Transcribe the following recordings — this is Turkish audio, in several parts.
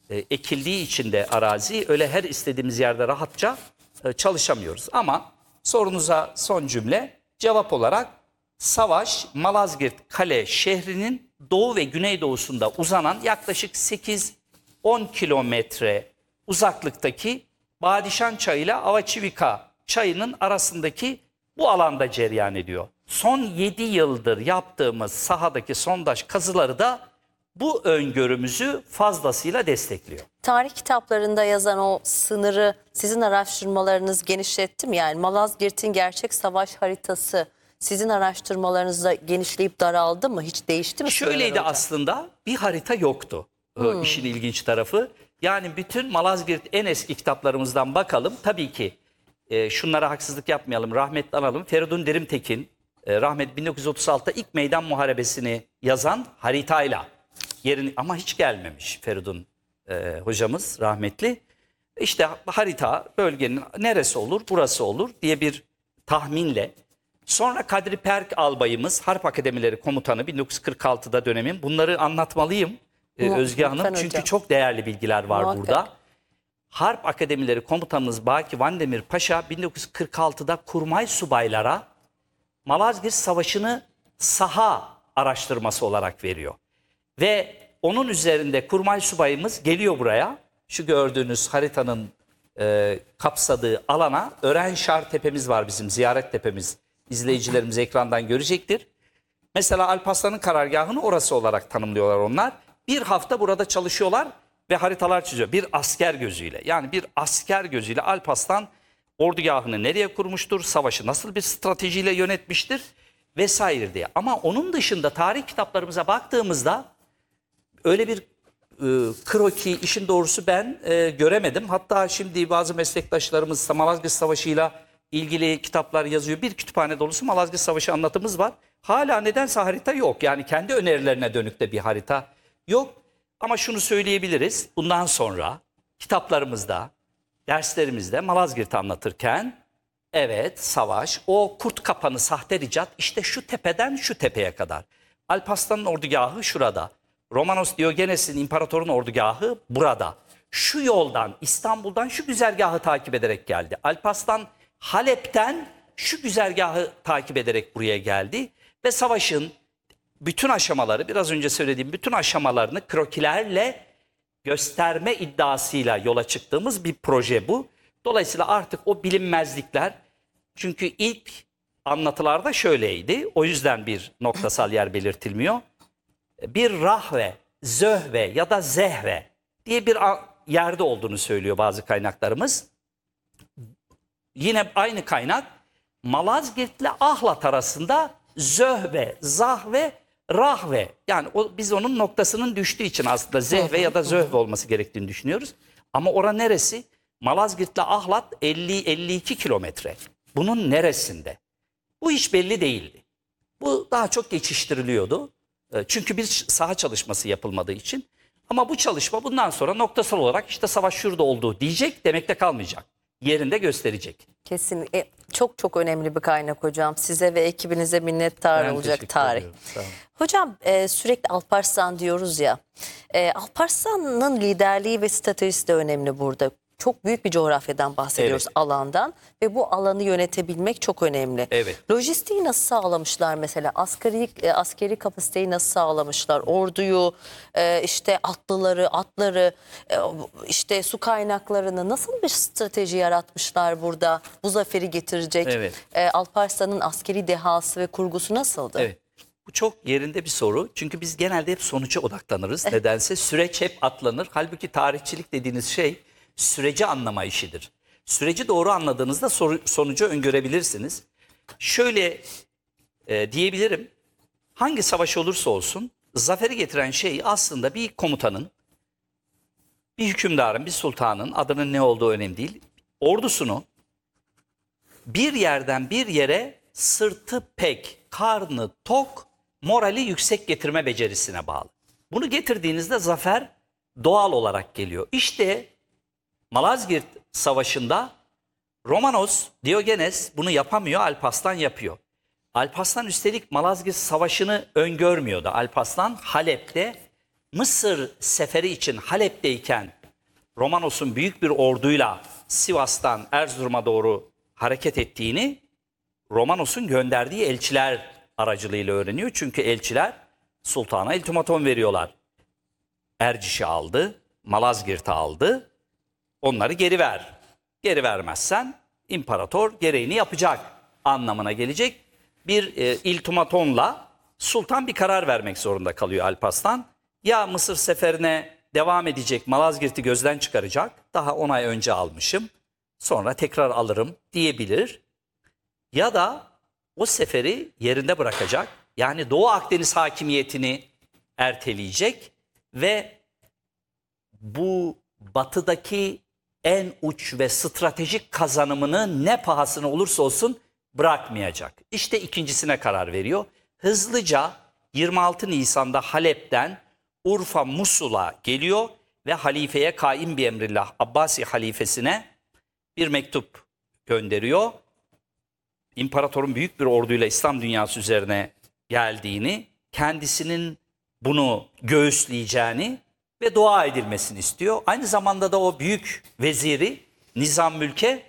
ekildiği için de arazi öyle her istediğimiz yerde rahatça çalışamıyoruz. Ama sorunuza son cümle cevap olarak savaş Malazgirt Kale şehrinin doğu ve güneydoğusunda uzanan yaklaşık 8-10 kilometre uzaklıktaki Badişan Çayı ile Avaçivika Çayı'nın arasındaki bu alanda cereyan ediyor. Son 7 yıldır yaptığımız sahadaki sondaj kazıları da bu öngörümüzü fazlasıyla destekliyor. Tarih kitaplarında yazan o sınırı sizin araştırmalarınız genişletti mi? Yani Malazgirt'in gerçek savaş haritası sizin araştırmalarınızda genişleyip daraldı mı? Hiç değişti mi? Şöyleydi aslında, bir harita yoktu. İşin ilginç tarafı. Yani bütün Malazgirt en eski kitaplarımızdan bakalım. Tabii ki şunlara haksızlık yapmayalım, rahmetli analım. Feridun Dirimtekin, rahmet 1936'da ilk meydan muharebesini yazan haritayla yerini, ama hiç gelmemiş Feridun hocamız rahmetli. İşte harita bölgenin neresi olur, burası olur diye bir tahminle. Sonra Kadri Perk albayımız, Harp Akademileri Komutanı 1946'da dönemin. Bunları anlatmalıyım Özge Hanım. Çünkü çok değerli bilgiler var burada. Harp Akademileri Komutanımız Baki Vandemir Paşa 1946'da kurmay subaylara Malazgirt Savaşı'nı saha araştırması olarak veriyor. Ve onun üzerinde kurmay subayımız geliyor buraya. Şu gördüğünüz haritanın kapsadığı alana Örenşar tepemiz var, bizim ziyaret tepemiz. İzleyicilerimiz ekrandan görecektir. Mesela Alparslan'ın karargahını orası olarak tanımlıyorlar onlar. Bir hafta burada çalışıyorlar ve haritalar çiziyor. Bir asker gözüyle, yani bir asker gözüyle Alparslan ordugahını nereye kurmuştur, savaşı nasıl bir stratejiyle yönetmiştir vesaire diye. Ama onun dışında tarih kitaplarımıza baktığımızda öyle bir kroki, işin doğrusu ben göremedim. Hatta şimdi bazı meslektaşlarımız Malazgirt Savaşı'yla ilgili kitaplar yazıyor. Bir kütüphane dolusu Malazgirt Savaşı anlatımız var. Hala nedense harita yok. Yani kendi önerilerine dönük de bir harita yok. Ama şunu söyleyebiliriz. Bundan sonra kitaplarımızda, derslerimizde Malazgirt'i anlatırken evet savaş, o kurt kapanı sahte ricat işte şu tepeden şu tepeye kadar. Alparslan'ın ordugahı şurada. Romanos Diogenes'in imparatorun ordugahı burada. Şu yoldan, İstanbul'dan şu güzergahı takip ederek geldi. Alparslan Halep'ten şu güzergahı takip ederek buraya geldi. Ve savaşın bütün aşamaları, biraz önce söylediğim bütün aşamalarını krokilerle gösterme iddiasıyla yola çıktığımız bir proje bu. Dolayısıyla artık o bilinmezlikler, çünkü ilk anlatılarda şöyleydi. O yüzden bir noktasal yer belirtilmiyor. Bir rahve, zöhve ya da zehve diye bir yerde olduğunu söylüyor bazı kaynaklarımız. Yine aynı kaynak Malazgirt ile Ahlat arasında zöhve, zahve, rahve. Yani biz onun noktasının düştüğü için aslında zehve ya da zöhve olması gerektiğini düşünüyoruz. Ama ora neresi? Malazgirt ile Ahlat 50-52 kilometre. Bunun neresinde? Bu hiç belli değildi. Bu daha çok geçiştiriliyordu. Çünkü bir saha çalışması yapılmadığı için. Ama bu çalışma bundan sonra noktasal olarak işte savaş şurada oldu diyecek, demekte kalmayacak. Yerinde gösterecek. Kesin. Çok çok önemli bir kaynak hocam. Size ve ekibinize minnettar olacak tarih. Hocam sürekli Alparslan diyoruz ya. Alparslan'ın liderliği ve stratejisi de önemli burada. Çok büyük bir coğrafyadan bahsediyoruz, evet, alandan ve bu alanı yönetebilmek çok önemli. Evet. Lojistiği nasıl sağlamışlar mesela? Askeri kapasiteyi nasıl sağlamışlar? Orduyu, işte atları, işte su kaynaklarını nasıl bir strateji yaratmışlar burada? Bu zaferi getirecek. Evet. Alparslan'ın askeri dehası ve kurgusu nasıldı? Evet. Bu çok yerinde bir soru. Çünkü biz genelde hep sonuca odaklanırız. Nedense süreç hep atlanır. Halbuki tarihçilik dediğiniz şey süreci anlama işidir. Süreci doğru anladığınızda sonucu öngörebilirsiniz. Şöyle diyebilirim. Hangi savaş olursa olsun zaferi getiren şey aslında bir komutanın, bir hükümdarın, bir sultanın, adının ne olduğu önemli değil, ordusunu bir yerden bir yere sırtı pek, karnı tok, morali yüksek getirme becerisine bağlı. Bunu getirdiğinizde zafer doğal olarak geliyor. İşte Malazgirt Savaşı'nda Romanos, Diogenes bunu yapamıyor, Alparslan yapıyor. Alparslan üstelik Malazgirt Savaşı'nı öngörmüyordu. Alparslan Halep'te, Mısır seferi için Halep'teyken Romanos'un büyük bir orduyla Sivas'tan Erzurum'a doğru hareket ettiğini Romanos'un gönderdiği elçiler aracılığıyla öğreniyor. Çünkü elçiler sultana ultimatom veriyorlar. Erciş'i aldı, Malazgirt'i aldı, onları geri ver. Geri vermezsen imparator gereğini yapacak anlamına gelecek bir ultimatomla sultan bir karar vermek zorunda kalıyor Alparslan. Ya Mısır seferine devam edecek, Malazgirt'i gözden çıkaracak, daha 10 ay önce almışım, sonra tekrar alırım diyebilir. Ya da o seferi yerinde bırakacak, yani Doğu Akdeniz hakimiyetini erteleyecek ve bu batıdaki en uç ve stratejik kazanımını ne pahasına olursa olsun bırakmayacak. İşte ikincisine karar veriyor. Hızlıca 26 Nisan'da Halep'ten Urfa Musul'a geliyor ve halifeye kaim bir emrillah Abbasi halifesine bir mektup gönderiyor. İmparatorun büyük bir orduyla İslam dünyası üzerine geldiğini, kendisinin bunu göğüsleyeceğini ve dua edilmesini istiyor. Aynı zamanda da o büyük veziri Nizam Mülk'e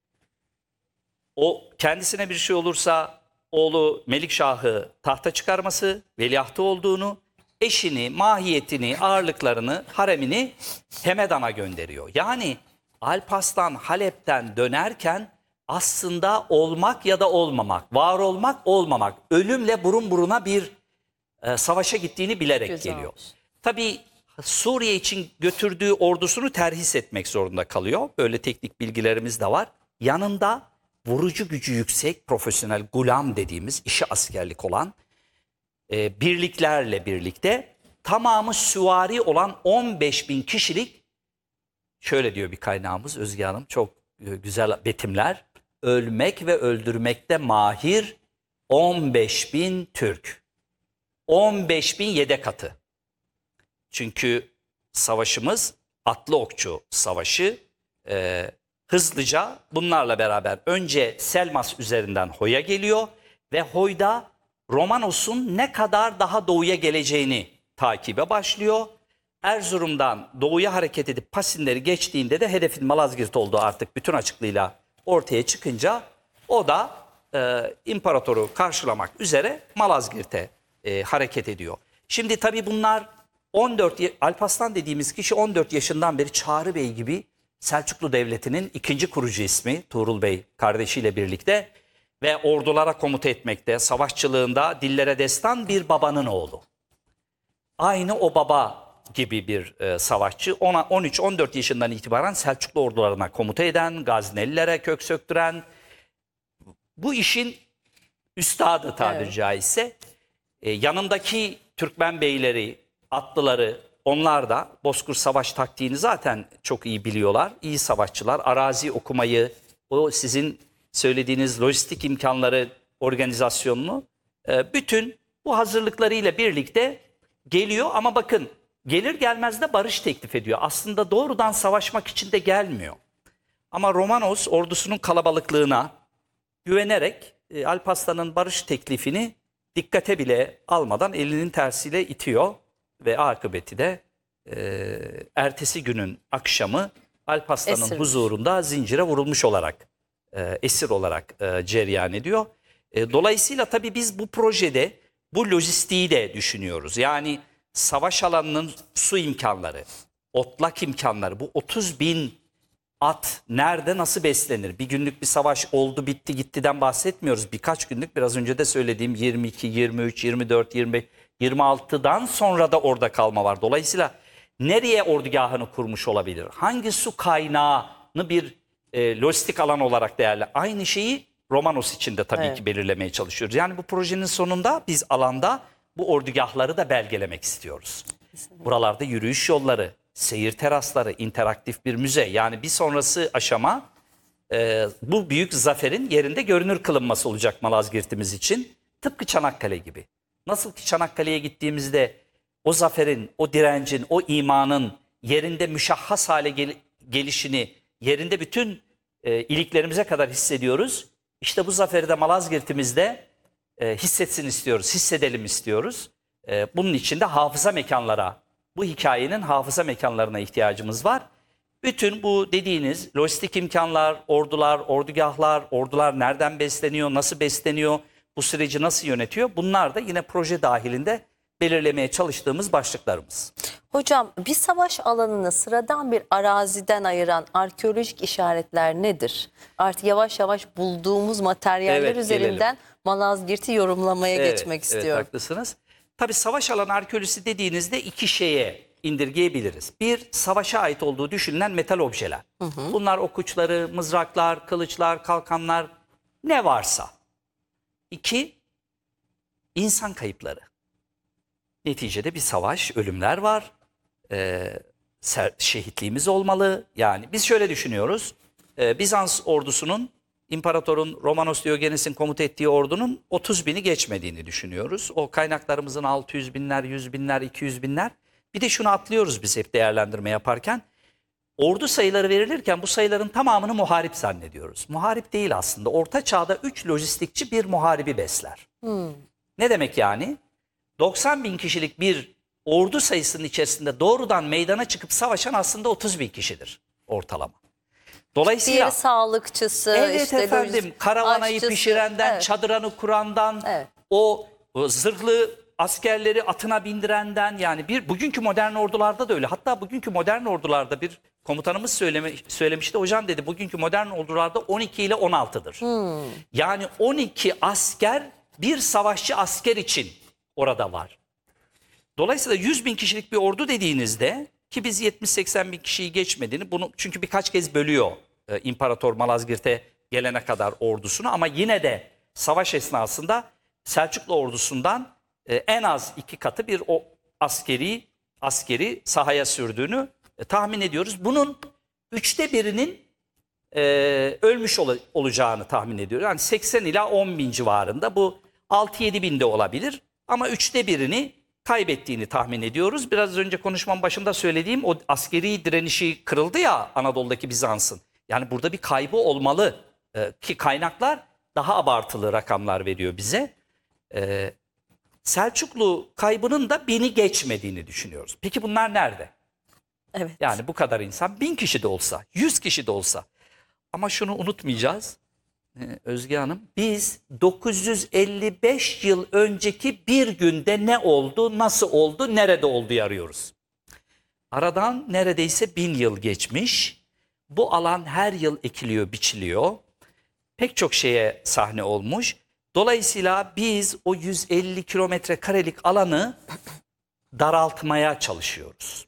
o kendisine bir şey olursa oğlu Melikşah'ı tahta çıkarması, veliahtı olduğunu, eşini, mahiyetini, ağırlıklarını, haremini Hemedan'a gönderiyor. Yani Alparslan Halep'ten dönerken aslında olmak ya da olmamak, var olmak, olmamak, ölümle burun buruna bir savaşa gittiğini bilerek Güzel geliyor. olmuş. Tabii Suriye için götürdüğü ordusunu terhis etmek zorunda kalıyor. Böyle teknik bilgilerimiz de var. Yanında vurucu gücü yüksek, profesyonel gulam dediğimiz işi askerlik olan birliklerle birlikte tamamı süvari olan 15 bin kişilik, şöyle diyor bir kaynağımız Özge Hanım, çok güzel betimler. Ölmek ve öldürmekte mahir 15 bin Türk. 15 bin yedek atı. Çünkü savaşımız atlı okçu savaşı. Hızlıca bunlarla beraber önce Selmas üzerinden Hoy'a geliyor ve Hoy'da Romanos'un ne kadar daha doğuya geleceğini takibe başlıyor. Erzurum'dan doğuya hareket edip Pasinleri geçtiğinde de hedefin Malazgirt olduğu artık bütün açıklığıyla ortaya çıkınca o da imparatoru karşılamak üzere Malazgirt'e hareket ediyor. Şimdi tabii bunlar Alparslan dediğimiz kişi 14 yaşından beri Çağrı Bey gibi Selçuklu Devleti'nin ikinci kurucu ismi Tuğrul Bey kardeşiyle birlikte ve ordulara komuta etmekte, savaşçılığında dillere destan bir babanın oğlu. Aynı o baba gibi bir savaşçı. 13-14 yaşından itibaren Selçuklu ordularına komuta eden, Gaznelilere kök söktüren, bu işin üstadı tabiri Evet. caizse. Yanındaki Türkmen beyleri, atlıları, onlar da Bozkır savaş taktiğini zaten çok iyi biliyorlar. İyi savaşçılar, arazi okumayı, o sizin söylediğiniz lojistik imkanları, organizasyonunu, bütün bu hazırlıklarıyla birlikte geliyor. Ama bakın, gelir gelmez de barış teklif ediyor. Aslında doğrudan savaşmak için de gelmiyor. Ama Romanos ordusunun kalabalıklığına güvenerek Alparslan'ın barış teklifini dikkate bile almadan elinin tersiyle itiyor. Ve akıbeti de ertesi günün akşamı Alparslan'ın Esir. huzurunda zincire vurulmuş olarak, esir olarak cereyan ediyor. Dolayısıyla tabii biz bu projede bu lojistiği de düşünüyoruz. Yani savaş alanının su imkanları, otlak imkanları, bu 30 bin at nerede nasıl beslenir? Bir günlük bir savaş oldu bitti gittiden bahsetmiyoruz. Birkaç günlük, biraz önce de söylediğim 22, 23, 24, 25, 26'dan sonra da orada kalma var. Dolayısıyla nereye ordugahını kurmuş olabilir? Hangi su kaynağını bir lojistik alan olarak aynı şeyi Romanos için de tabii ki belirlemeye çalışıyoruz. Yani bu projenin sonunda biz alanda bu ordugahları da belgelemek istiyoruz. Buralarda yürüyüş yolları, seyir terasları, interaktif bir müze. Yani bir sonrası aşama bu büyük zaferin yerinde görünür kılınması olacak Malazgirt'imiz için. Tıpkı Çanakkale gibi. Nasıl ki Çanakkale'ye gittiğimizde o zaferin, o direncin, o imanın yerinde müşahhas hale gelişini, yerinde bütün iliklerimize kadar hissediyoruz. İşte bu zaferi de Malazgirt'imizde hissetsin istiyoruz, hissedelim istiyoruz. Bunun için de hafıza mekanlara, bu hikayenin hafıza mekanlarına ihtiyacımız var. Bütün bu dediğiniz lojistik imkanlar, ordular, ordugahlar, ordular nereden besleniyor, nasıl besleniyor, bu süreci nasıl yönetiyor? Bunlar da yine proje dahilinde belirlemeye çalıştığımız başlıklarımız. Hocam, bir savaş alanını sıradan bir araziden ayıran arkeolojik işaretler nedir? Artık yavaş yavaş bulduğumuz materyaller Evet, üzerinden gelelim. Malazgirt'i yorumlamaya geçmek Evet, istiyorum. haklısınız. Tabii savaş alanı arkeolojisi dediğinizde iki şeye indirgeyebiliriz. Bir, savaşa ait olduğu düşünülen metal objeler. Bunlar ok uçları, mızraklar, kılıçlar, kalkanlar, ne varsa. İki, insan kayıpları. Neticede bir savaş, ölümler var. Şehitliğimiz olmalı. Yani biz şöyle düşünüyoruz. Bizans ordusunun, İmparatorun Romanos Diogenes'in komuta ettiği ordunun 30 bini geçmediğini düşünüyoruz. O kaynaklarımızın 600 binler, 100 binler, 200 binler. Bir de şunu atlıyoruz biz hep değerlendirme yaparken. Ordu sayıları verilirken bu sayıların tamamını muharip zannediyoruz. Muharip değil aslında. Orta çağda 3 lojistikçi bir muharibi besler. Ne demek yani? 90 bin kişilik bir ordu sayısının içerisinde doğrudan meydana çıkıp savaşan aslında 30 bin kişidir ortalama. Dolayısıyla Diğeri sağlıkçısı, evet işte efendim, karavanayı aşçısı, pişirenden, evet. çadırını kurandan, Evet. o zırhlı askerleri atına bindirenden, yani bugünkü modern ordularda da öyle. Hatta bugünkü modern ordularda bir komutanımız söylemişti. Hocam dedi, bugünkü modern ordularda 12 ile 16'dır. Yani 12 asker bir savaşçı asker için orada var. Dolayısıyla 100 bin kişilik bir ordu dediğinizde, ki biz 70-80 bin kişiyi geçmediğini, bunu çünkü birkaç kez bölüyor İmparator Malazgirt'e gelene kadar ordusunu, ama yine de savaş esnasında Selçuklu ordusundan en az 2 katı bir o askeri sahaya sürdüğünü tahmin ediyoruz. Bunun 3'te birinin ölmüş olacağını tahmin ediyoruz. Yani 80 ila 10 bin civarında, bu 6-7 bin de olabilir ama 3'te birini kaybettiğini tahmin ediyoruz. Biraz önce konuşmam başında söylediğim o askeri direnişi kırıldı ya Anadolu'daki Bizans'ın. Yani burada bir kaybı olmalı ki kaynaklar daha abartılı rakamlar veriyor bize. Selçuklu kaybının da 1000'i geçmediğini düşünüyoruz. Peki bunlar nerede? Evet. Yani bu kadar insan, 1000 kişi de olsa, 100 kişi de olsa. Ama şunu unutmayacağız Özge Hanım. Biz 955 yıl önceki bir günde ne oldu, nasıl oldu, nerede olduğu arıyoruz. Aradan neredeyse 1000 yıl geçmiş. Bu alan her yıl ekiliyor, biçiliyor. Pek çok şeye sahne olmuş. Dolayısıyla biz o 150 kilometre karelik alanı daraltmaya çalışıyoruz.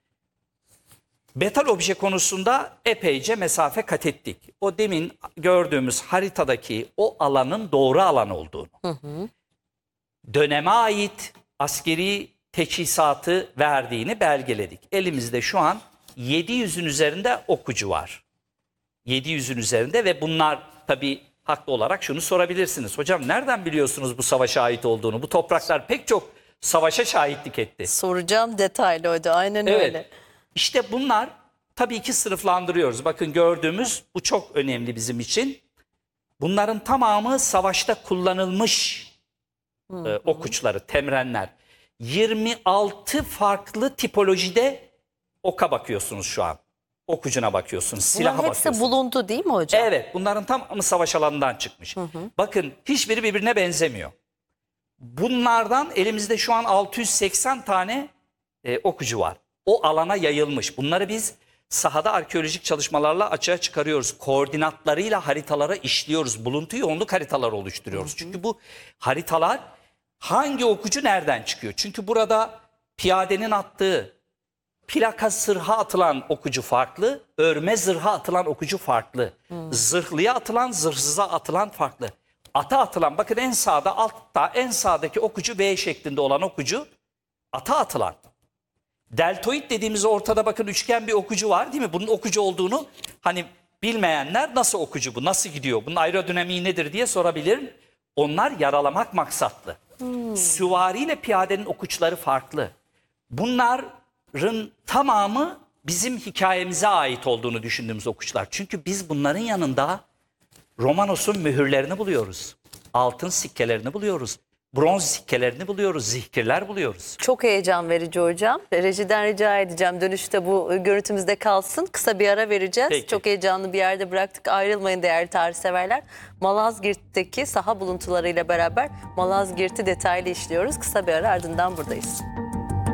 Metal obje konusunda epeyce mesafe kat ettik. O demin gördüğümüz haritadaki o alanın doğru alan olduğunu, döneme ait askeri teçhizatı verdiğini belgeledik. Elimizde şu an 700'ün üzerinde okucu var. 700'ün üzerinde ve bunlar tabii haklı olarak şunu sorabilirsiniz. Hocam nereden biliyorsunuz bu savaşa ait olduğunu? Bu topraklar pek çok savaşa şahitlik etti. Soracağım detaylı hocam. Aynen Evet. öyle. İşte bunlar tabii ki sınıflandırıyoruz. Bakın gördüğümüz bu çok önemli bizim için. Bunların tamamı savaşta kullanılmış ok uçları, temrenler. 26 farklı tipolojide oka bakıyorsunuz şu an. Ok ucuna bakıyorsunuz, silaha Bunların hepsi bakıyorsunuz. bulundu değil mi hocam? Evet, bunların tamamı savaş alanından çıkmış. Bakın hiçbiri birbirine benzemiyor. Bunlardan elimizde şu an 680 tane okucu var. O alana yayılmış. Bunları biz sahada arkeolojik çalışmalarla açığa çıkarıyoruz. Koordinatlarıyla haritalara işliyoruz. Buluntu yoğunluk haritaları oluşturuyoruz. Çünkü bu haritalar hangi okucu nereden çıkıyor? Çünkü burada piyadenin attığı, plaka zırha atılan okucu farklı, örme zırha atılan okucu farklı. Zırhlıya atılan, zırhsıza atılan farklı. Ata atılan, bakın en sağda, altta en sağdaki okucu V şeklinde olan okucu ata atılan. Deltoid dediğimiz ortada bakın üçgen bir okucu var değil mi? Bunun okucu olduğunu hani bilmeyenler nasıl okucu bu, nasıl gidiyor, bunun aerodinamiği nedir diye sorabilirim. Onlar yaralamak maksatlı. Süvariyle piyadenin okuçları farklı. Bunların tamamı bizim hikayemize ait olduğunu düşündüğümüz okuçlar. Çünkü biz bunların yanında Romanos'un mühürlerini buluyoruz. Altın sikkelerini buluyoruz. bronz sikkelerini buluyoruz, zihtirler buluyoruz. Çok heyecan verici hocam. Rejiden rica edeceğim. Dönüşte bu görüntümüzde kalsın. Kısa bir ara vereceğiz. Peki. Çok heyecanlı bir yerde bıraktık. Ayrılmayın değerli tarihseverler. Malazgirt'teki saha buluntularıyla beraber Malazgirt'i detaylı işliyoruz. Kısa bir ara, ardından buradayız.